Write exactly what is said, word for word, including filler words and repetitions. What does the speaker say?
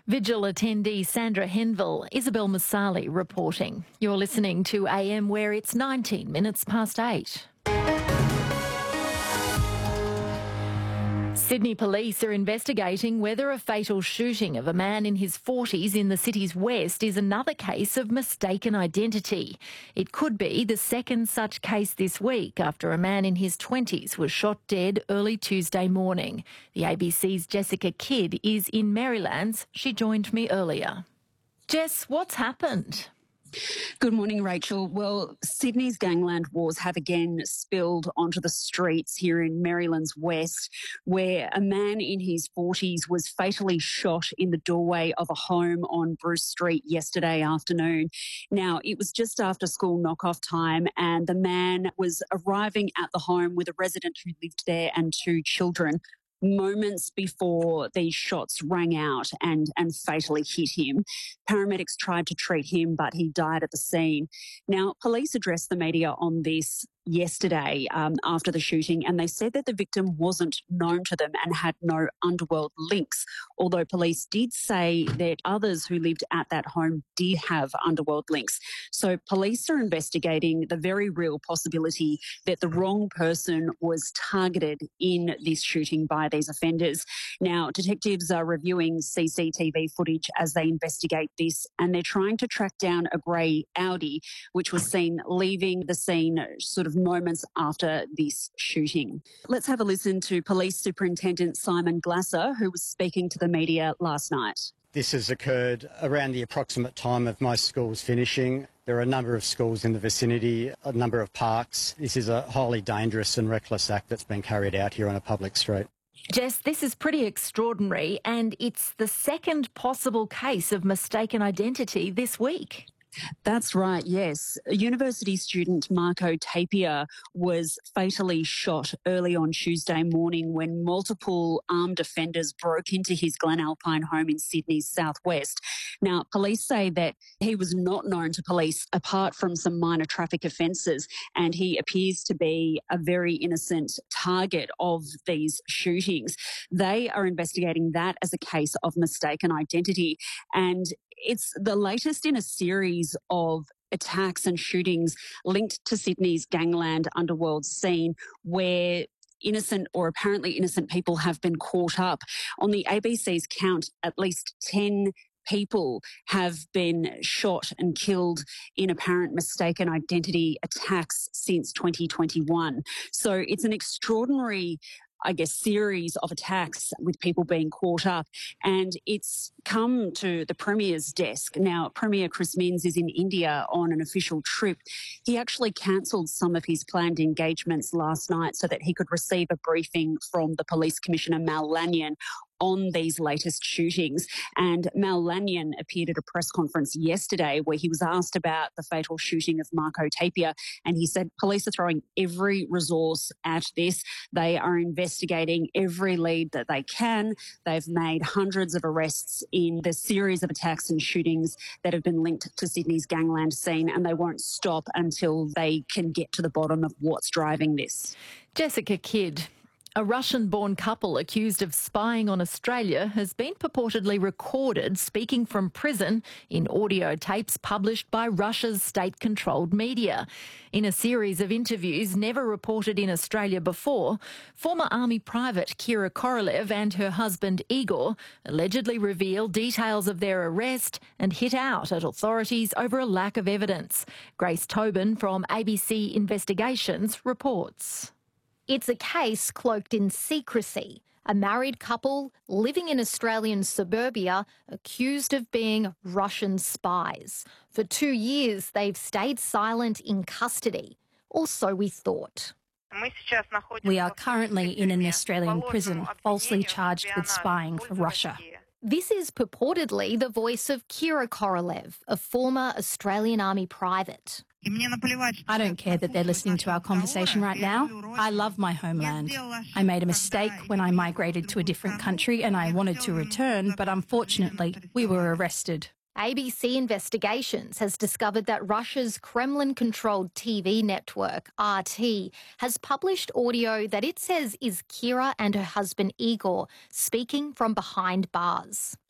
Vigil attendee Sandra Henville, Isabel Masali reporting. You're listening to A M where it's nineteen minutes past eight. Sydney police are investigating whether a fatal shooting of a man in his forties in the city's west is another case of mistaken identity. It could be the second such case this week after a man in his twenties was shot dead early Tuesday morning. The A B C's Jessica Kidd is in Merrylands. She joined me earlier. Jess, what's happened? Good morning, Rachel. Well, Sydney's gangland wars have again spilled onto the streets here in Merrylands West, where a man in his forties was fatally shot in the doorway of a home on Bruce Street yesterday afternoon. Now, it was just after school knock-off time, and the man was arriving at the home with a resident who lived there and two children moments before these shots rang out and, and fatally hit him. Paramedics tried to treat him, but he died at the scene. Now, police addressed the media on this yesterday um, after the shooting, and they said that the victim wasn't known to them and had no underworld links, although police did say that others who lived at that home did have underworld links. So police are investigating the very real possibility that the wrong person was targeted in this shooting by these offenders. Now, detectives are reviewing C C T V footage as they investigate this, and they're trying to track down a grey Audi, which was seen leaving the scene sort of moments after this shooting. Let's have a listen to Police Superintendent Simon Glasser, who was speaking to the media last night. This has occurred around the approximate time of most schools finishing. There are a number of schools in the vicinity, a number of parks. This is a highly dangerous and reckless act that's been carried out here on a public street. Jess, this is pretty extraordinary, and it's the second possible case of mistaken identity this week. That's right, yes. A university student, Marco Tapia, was fatally shot early on Tuesday morning when multiple armed offenders broke into his Glenalpine home in Sydney's southwest. Now, police say that he was not known to police apart from some minor traffic offences, and he appears to be a very innocent target of these shootings. They are investigating that as a case of mistaken identity, and it's the latest in a series of attacks and shootings linked to Sydney's gangland underworld scene where innocent or apparently innocent people have been caught up. On the A B C's count, at least ten people have been shot and killed in apparent mistaken identity attacks since twenty twenty-one. So it's an extraordinary, I guess, series of attacks with people being caught up, and it's come to the Premier's desk. Now, Premier Chris Minns is in India on an official trip. He actually cancelled some of his planned engagements last night so that he could receive a briefing from the Police Commissioner Mal Lanyon on these latest shootings. And Mal Lanyon appeared at a press conference yesterday where he was asked about the fatal shooting of Marco Tapia, and he said police are throwing every resource at this. They are investigating every lead that they can. They've made hundreds of arrests in the series of attacks and shootings that have been linked to Sydney's gangland scene, and they won't stop until they can get to the bottom of what's driving this. Jessica Kidd. A Russian-born couple accused of spying on Australia has been purportedly recorded speaking from prison in audio tapes published by Russia's state-controlled media. In a series of interviews never reported in Australia before, former Army Private Kira Korolev and her husband Igor allegedly revealed details of their arrest and hit out at authorities over a lack of evidence. Grace Tobin from A B C Investigations reports. It's a case cloaked in secrecy. A married couple living in Australian suburbia accused of being Russian spies. For two years, they've stayed silent in custody. Or so we thought. We are currently in an Australian prison, falsely charged with spying for Russia. This is purportedly the voice of Kira Korolev, a former Australian Army private. I don't care that they're listening to our conversation right now. I love my homeland. I made a mistake when I migrated to a different country and I wanted to return, but unfortunately, we were arrested. A B C Investigations has discovered that Russia's Kremlin-controlled T V network, R T, has published audio that it says is Kira and her husband Igor speaking from behind bars.